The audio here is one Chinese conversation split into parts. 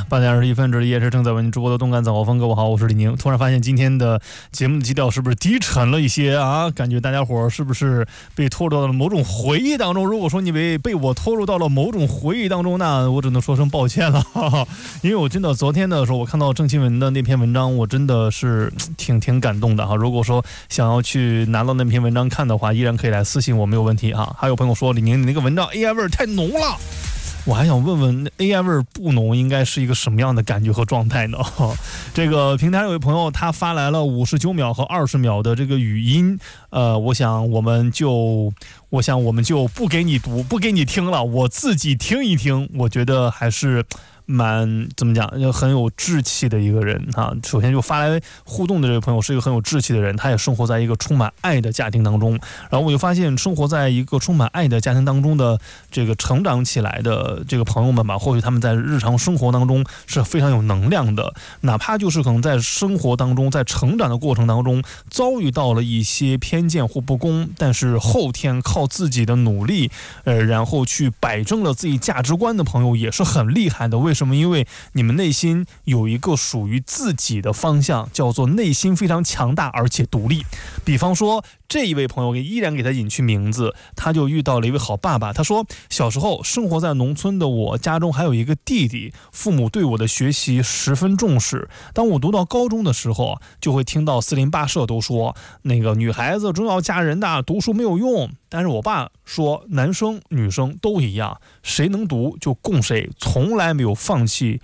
8点21分，这里也是正在为您直播的动感早高峰。各位好，我是李宁。突然发现今天的节目的基调是不是低沉了一些啊？感觉大家伙是不是被拖入到了某种回忆当中？如果说你被我拖入到了某种回忆当中，那我只能说声抱歉了，因为我真的昨天的时候我看到郑钦文的那篇文章，我真的是挺感动的哈。如果说想要去拿到那篇文章看的话，依然可以来私信我，没有问题哈。还有朋友说李宁，你那个文章 AI 味儿太浓了。我还想问问 AI 味儿不浓应该是一个什么样的感觉和状态呢？这个平台有位朋友他发来了59秒和20秒的这个语音，我想我们就不给你读，不给你听了，我自己听一听，我觉得还是怎么讲，很有志气的一个人哈。首先就发来互动的这个朋友是一个很有志气的人，他也生活在一个充满爱的家庭当中。然后我就发现，生活在一个充满爱的家庭当中的这个成长起来的这个朋友们吧，或许他们在日常生活当中是非常有能量的，哪怕就是可能在生活当中，在成长的过程当中遭遇到了一些偏见或不公，但是后天靠自己的努力，然后去摆正了自己价值观的朋友也是很厉害的。为什么？因为你们内心有一个属于自己的方向，叫做内心非常强大而且独立。比方说这一位朋友依然给他隐去名字，他就遇到了一位好爸爸。他说，小时候生活在农村的我，家中还有一个弟弟，父母对我的学习十分重视。当我读到高中的时候，就会听到四邻八舍都说，那个女孩子终要嫁人的，读书没有用。但是我爸说，男生女生都一样，谁能读就供谁，从来没有放弃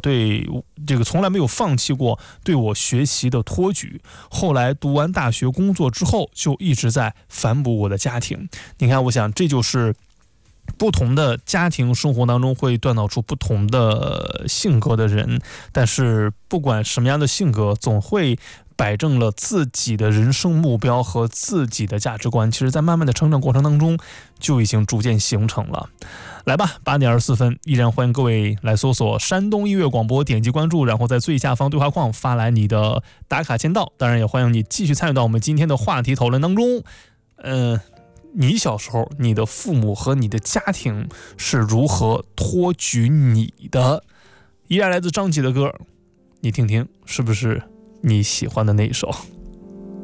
过对我学习的托举。后来读完大学工作之后，就一直在反哺我的家庭。你看，我想这就是不同的家庭生活当中会锻造出不同的性格的人，但是不管什么样的性格，总会摆正了自己的人生目标和自己的价值观，其实在慢慢的成长过程当中就已经逐渐形成了。来吧，8点24分，依然欢迎各位来搜索山东音乐广播，点击关注，然后在最下方对话框发来你的打卡签到。当然也欢迎你继续参与到我们今天的话题讨论当中。你小时候你的父母和你的家庭是如何托举你的？依然来自张杰的歌，你听听是不是你喜欢的那一首？